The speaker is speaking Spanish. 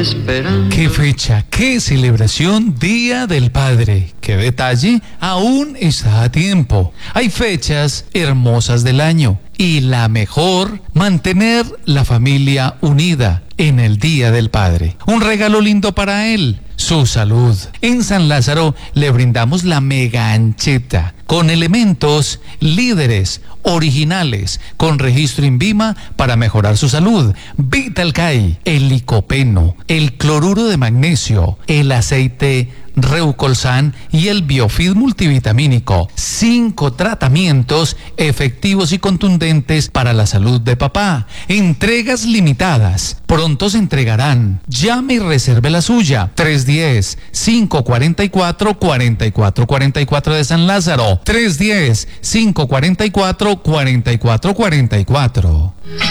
esperando. ¡Qué fecha! ¡Qué celebración! Día del Padre. ¡Qué detalle! Aún está a tiempo. Hay fechas hermosas del año y la mejor, mantener la familia unida en el Día del Padre. Un regalo lindo para él, su salud. En San Lázaro le brindamos la mega ancheta con elementos líderes, originales, con registro INVIMA para mejorar su salud. Vitalcay, el licopeno, el cloruro de magnesio, el aceite Reucolsan y el Biofid multivitamínico. 5 tratamientos efectivos y contundentes para la salud de papá. Entregas limitadas. Pronto se entregarán. Llame y reserve la suya. 310-544-4444 de San Lázaro. 310-544-4444.